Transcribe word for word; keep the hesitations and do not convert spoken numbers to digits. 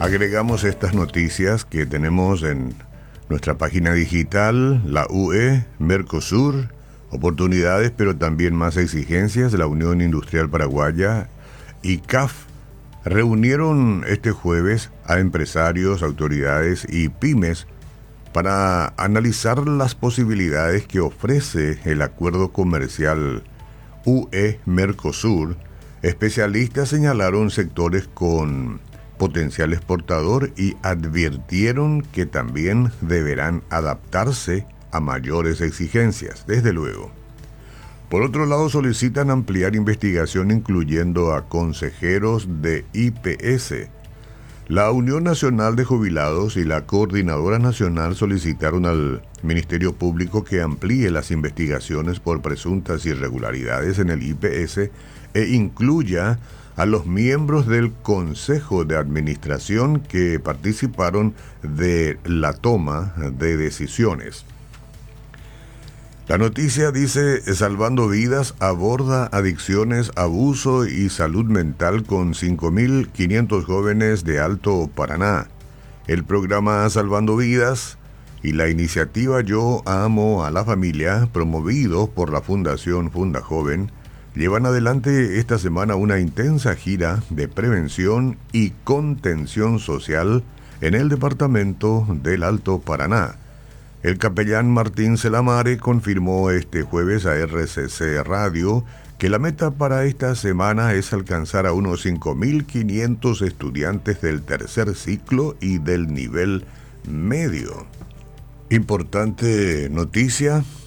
Agregamos estas noticias que tenemos en nuestra página digital, la U E, Mercosur, oportunidades pero también más exigencias de la Unión Industrial Paraguaya y C A F. Reunieron este jueves a empresarios, autoridades y pymes para analizar las posibilidades que ofrece el acuerdo comercial U E-Mercosur. Especialistas señalaron sectores con potencial exportador y advirtieron que también deberán adaptarse a mayores exigencias, desde luego. Por otro lado, solicitan ampliar investigación incluyendo a consejeros de I P S. La Unión Nacional de Jubilados y la Coordinadora Nacional solicitaron al Ministerio Público que amplíe las investigaciones por presuntas irregularidades en el I P S e incluya a los miembros del Consejo de Administración que participaron de la toma de decisiones. La noticia dice: Salvando Vidas aborda adicciones, abuso y salud mental con cinco mil quinientos jóvenes de Alto Paraná. El programa Salvando Vidas y la iniciativa Yo Amo a la Familia, promovidos por la Fundación Funda Joven, llevan adelante esta semana una intensa gira de prevención y contención social en el departamento del Alto Paraná. El capellán Martín Celamare confirmó este jueves a R C C Radio que la meta para esta semana es alcanzar a unos cinco mil quinientos estudiantes del tercer ciclo y del nivel medio. Importante noticia: